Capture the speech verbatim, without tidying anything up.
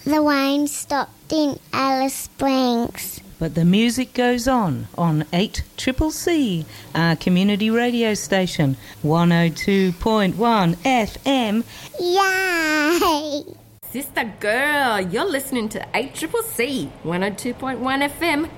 The rain stopped in Alice Springs. But the music goes on on eight C C C, our community radio station, one oh two point one F M. Yay! Sister girl, you're listening to eight C C C, one oh two point one F M,